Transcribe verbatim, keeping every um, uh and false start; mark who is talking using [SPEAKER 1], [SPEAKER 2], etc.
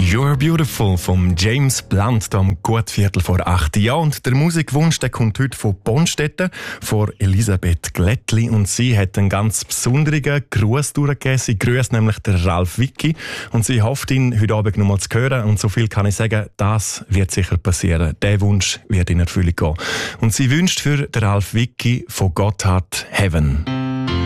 [SPEAKER 1] You're Beautiful vom James Blunt am gut Viertel vor acht. Ja, und der Musikwunsch der kommt heute von Bonstetten, von Elisabeth Glättli. Und sie hat einen ganz besonderen Gruß durchgegeben. Sie grüßt nämlich den Ralf Wicki und sie hofft, ihn heute Abend noch mal zu hören. Und so viel kann ich sagen, das wird sicher passieren. Der Wunsch wird in Erfüllung gehen. Und sie wünscht für den Ralf Wicki von Gotthard Heaven.